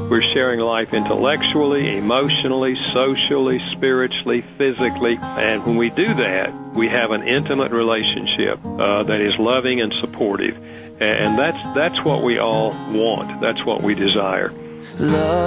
We're sharing life intellectually, emotionally, socially, spiritually, physically. And when we do that, we have an intimate relationship that is loving and supportive. And that's what we all want. That's what we desire. Love.